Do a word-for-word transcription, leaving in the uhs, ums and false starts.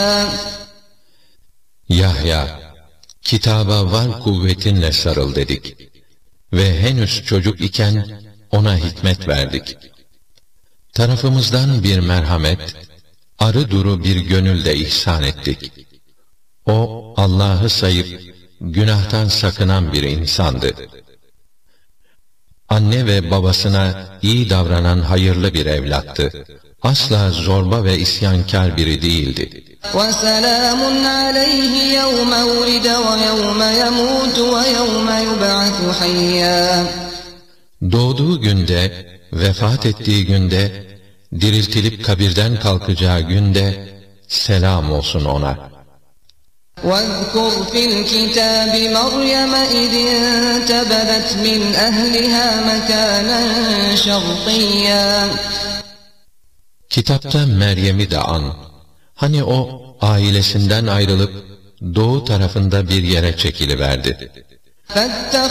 Yahya, kitaba var kuvvetinle sarıl dedik ve henüz çocuk iken ona hikmet verdik. Tarafımızdan bir merhamet, arı duru bir gönülde ihsan ettik. O, Allah'ı sayıp günahtan sakınan bir insandı. Anne ve babasına iyi davranan hayırlı bir evlattı. Asla zorba ve isyankar biri değildi. وَسَلَامٌ عَلَيْهِ يَوْمَ وُلِدَ وَيَوْمَ يَمُوتُ وَيَوْمَ يُبْعَثُ حَيًّا. Doğduğu günde, vefat ettiği günde, diriltilip kabirden kalkacağı günde selam olsun ona. وَاذْكُرْ فِي الْكِتَابِ مَرْيَمَ إِذِ انتَبَذَتْ مِنْ أَهْلِهَا مَكَانًا شَرْقِيًّا. Kitapta Meryem'i de an. Hani o ailesinden ayrılıp doğu tarafında bir yere çekiliverdi. فَاتَّخَذَتْ